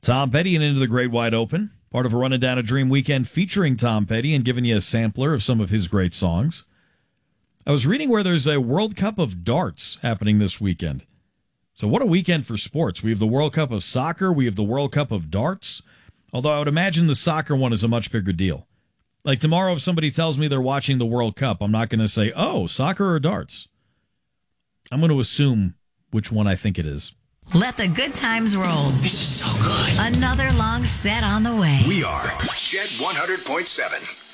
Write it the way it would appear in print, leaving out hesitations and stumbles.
Tom Petty and Into the Great Wide Open, part of a Running Down a Dream weekend featuring Tom Petty and giving you a sampler of some of his great songs. I was reading where there's a World Cup of darts happening this weekend. So what a weekend for sports. We have the World Cup of soccer. We have the World Cup of darts. Although I would imagine the soccer one is a much bigger deal. Like tomorrow, if somebody tells me they're watching the World Cup, I'm not going to say, oh, soccer or darts. I'm going to assume which one I think it is. Let the good times roll. This is so good. Another long set on the way. We are Jet 100.7.